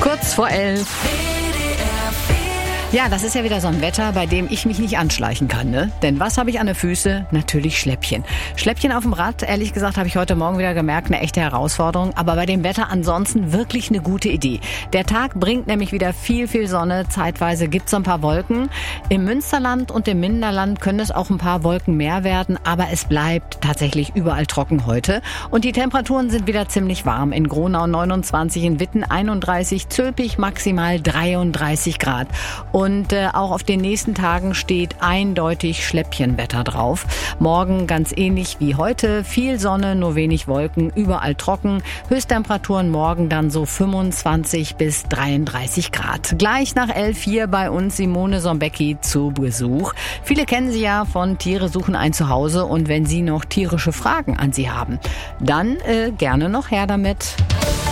Kurz vor 11. Ja, das ist ja wieder so ein Wetter, bei dem ich mich nicht anschleichen kann, ne? Denn was habe ich an den Füßen? Natürlich Schläppchen. Schläppchen auf dem Rad, ehrlich gesagt, habe ich heute Morgen wieder gemerkt, eine echte Herausforderung. Aber bei dem Wetter ansonsten wirklich eine gute Idee. Der Tag bringt nämlich wieder viel Sonne. Zeitweise gibt's so ein paar Wolken. Im Münsterland und im Minderland können es auch ein paar Wolken mehr werden. Aber es bleibt tatsächlich überall trocken heute. Und die Temperaturen sind wieder ziemlich warm. In Gronau 29, in Witten 31, Zülpich maximal 33 Grad. Und auch auf den nächsten Tagen steht eindeutig Schläppchenwetter drauf. Morgen ganz ähnlich wie heute. Viel Sonne, nur wenig Wolken, überall trocken. Höchsttemperaturen morgen dann so 25 bis 33 Grad. Gleich nach 11 hier bei uns Simone Sombecki zu Besuch. Viele kennen sie ja von Tiere suchen ein Zuhause. Und wenn Sie noch tierische Fragen an sie haben, dann gerne noch her damit.